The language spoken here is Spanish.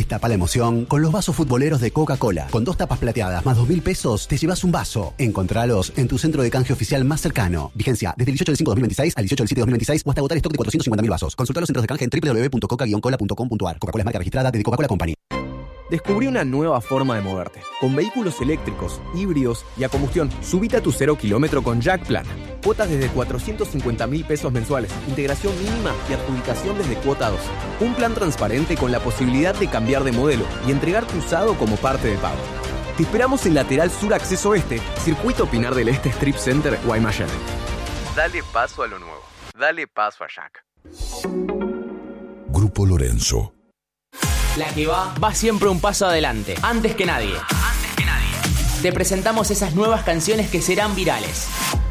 Destapa la emoción con los vasos futboleros de Coca-Cola. Con 2 tapas plateadas más 2.000 pesos, te llevas un vaso. Encontralos en tu centro de canje oficial más cercano. Vigencia desde el 18 del 5 de 2026 al 18 del 7 de 2026 o hasta agotar stock de 450.000 vasos. Consulta los centros de canje en www.coca-cola.com.ar. Coca-Cola es marca registrada de Coca-Cola Company. Descubrí una nueva forma de moverte. Con vehículos eléctricos, híbridos y a combustión. Subite a tu 0 kilómetro con Jack Plan. Cuotas desde 450.000 pesos mensuales. Integración mínima y adjudicación desde cuota 2. Un plan transparente con la posibilidad de cambiar de modelo y entregar tu usado como parte de pago. Te esperamos en Lateral Sur Acceso Este, Circuito Pinar del Este Strip Center, Guaymallén. Dale paso a lo nuevo. Dale paso a Jack. Grupo Lorenzo. La que va siempre un paso adelante, antes que nadie. Te presentamos esas nuevas canciones que serán virales.